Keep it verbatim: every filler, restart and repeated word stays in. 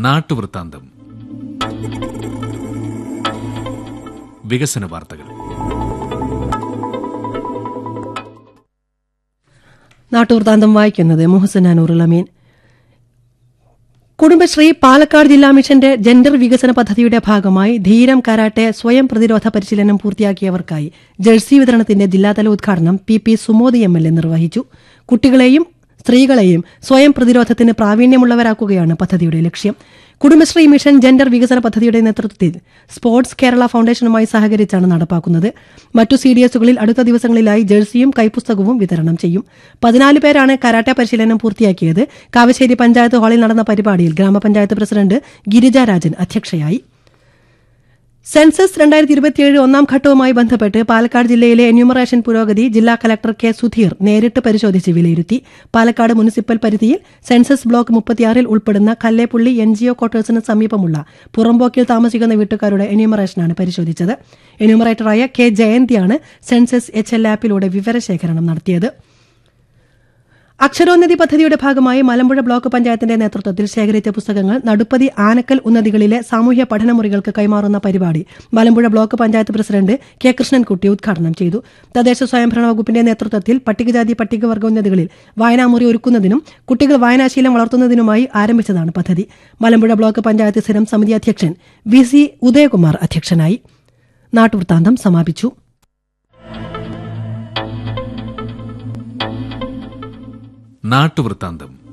നാട്ടുവൃത്താന്തം. വികസന വാർത്തകൾ. നാട്ടുവൃത്താന്തം വായിക്കുന്നത് മുഹസൻ അനൂറുൽ അമീൻ. കുടുംബശ്രീ പാലക്കാട് ജില്ലാ മിഷന്റെ ജെൻഡർ വികസന പദ്ധതിയുടെ ഭാഗമായി ധീരം കരാട്ടെ സ്വയം പ്രതിരോധ പരിശീലനം പൂർത്തിയാക്കിയവർക്കായി ജേഴ്സി വിതരണത്തിന്റെ ജില്ലാതല ഉദ്ഘാടനം P P സുമോദി M L A നിർവഹിച്ചു. കുട്ടികളെയും സ്ത്രീകളെയും സ്വയം പ്രതിരോധത്തിന് പ്രാവീണ്യമുള്ളവരാക്കുകയാണ് പദ്ധതിയുടെ ലക്ഷ്യം. കുടുംബശ്രീ മിഷൻ ജെൻഡർ വികസന പദ്ധതിയുടെ നേതൃത്വത്തിൽ സ്പോർട്സ് കേരള ഫൌണ്ടേഷനുമായി സഹകരിച്ചാണ് നടപ്പാക്കുന്നത്. മറ്റു സി ഡി എസുകളിൽ അടുത്ത ദിവസങ്ങളിലായി ജേഴ്സിയും കൈപ്പുസ്തകവും വിതരണം ചെയ്യും. പതിനാല് പേരാണ് കരാട്ടെ പരിശീലനം പൂർത്തിയാക്കിയത്. കാവശ്ശേരി പഞ്ചായത്ത് ഹാളിൽ നടന്ന പരിപാടിയിൽ ഗ്രാമപഞ്ചായത്ത് പ്രസിഡന്റ് ഗിരിജാരാജൻ അധ്യക്ഷയായി. സെൻസസ് രണ്ടായിരത്തി ഇരുപത്തിയേഴ് ഒന്നാം ഘട്ടവുമായി ബന്ധപ്പെട്ട് പാലക്കാട് ജില്ലയിലെ എന്യൂമറേഷൻ പുരോഗതി ജില്ലാ കലക്ടർ കെ സുധീർ നേരിട്ട് പരിശോധിച്ച് വിലയിരുത്തി. പാലക്കാട് മുനിസിപ്പൽ പരിധിയിൽ സെൻസസ് ബ്ലോക്ക് മുപ്പത്തിയാറിൽ ഉൾപ്പെടുന്ന കല്ലേപ്പുള്ളി എൻ ജി ഒ ക്വാർട്ടേഴ്സിന് സമീപമുള്ള പുറമ്പോക്കിൽ താമസിക്കുന്ന വീട്ടുകാരുടെ എന്യൂമറേഷനാണ് പരിശോധിച്ചത്. എന്യൂമറേറ്ററായ കെ ജയന്തിയാണ് സെൻസസ് എച്ച് എൽ ആപ്പിലൂടെ വിവരശേഖരണം നടത്തിയത്. അക്ഷരോന്നതി പദ്ധതിയുടെ ഭാഗമായി മലമ്പുഴ ബ്ലോക്ക് പഞ്ചായത്തിന്റെ നേതൃത്വത്തിൽ ശേഖരിച്ച പുസ്തകങ്ങൾ നടുപ്പതി ആനക്കൽ ഉന്നതികളിലെ സാമൂഹ്യ പഠനമുറികൾക്ക് കൈമാറുന്ന പരിപാടി Malampuzha block panchayat president K Krishnankutty ഉദ്ഘാടനം ചെയ്തു. തദ്ദേശ സ്വയംഭരണ വകുപ്പിന്റെ നേതൃത്വത്തിൽ പട്ടികജാതി പട്ടികവർഗ ഉന്നതികളിൽ വായനാമുറി ഒരുക്കുന്നതിനും കുട്ടികൾ വായനാശീലം വളർത്തുന്നതിനുമായി ആരംഭിച്ചതാണ് പദ്ധതി. മലമ്പുഴ ബ്ലോക്ക് പഞ്ചായത്ത് സ്ഥിരം സമിതി അധ്യക്ഷൻ വി സി ഉദയകുമാർ അധ്യക്ഷനായി. നാട്ടുവൃത്താന്തം സമാപിച്ചു. നാട്ടുവൃത്താന്തം